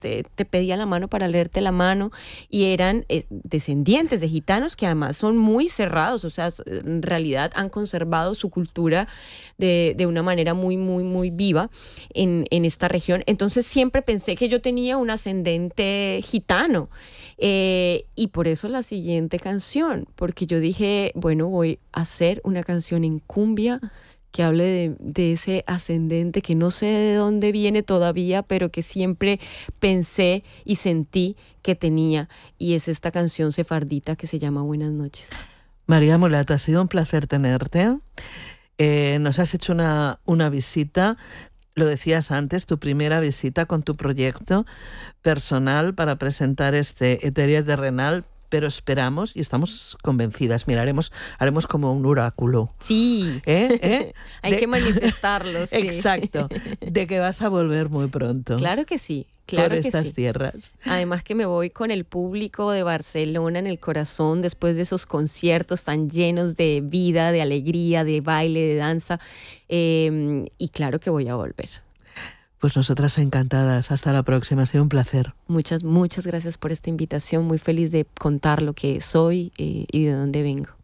te pedía la mano para leerte la mano, y eran descendientes de gitanos que además son muy cerrados, o sea, en realidad han conservado su cultura de una manera muy, muy, muy viva en esta región. Entonces siempre pensé que yo tenía un ascendente gitano, y por eso la siguiente canción, porque yo dije, bueno, voy a hacer una canción en cumbia que hable de ese ascendente que no sé de dónde viene todavía, pero que siempre pensé y sentí que tenía. Y es esta canción sefardita que se llama Buenas noches. María Molat, ha sido un placer tenerte. Nos has hecho una visita, lo decías antes, tu primera visita con tu proyecto personal para presentar este Eteria Terrenal, pero esperamos y estamos convencidas. Mira, haremos como un oráculo. Sí, hay que manifestarlo, sí. Exacto, de que vas a volver muy pronto. Claro que sí, claro por que estas sí. tierras. Además que me voy con el público de Barcelona en el corazón después de esos conciertos tan llenos de vida, de alegría, de baile, de danza, y claro que voy a volver. Pues nosotras encantadas. Hasta la próxima. Ha sido un placer. Muchas, muchas gracias por esta invitación. Muy feliz de contar lo que soy y de dónde vengo.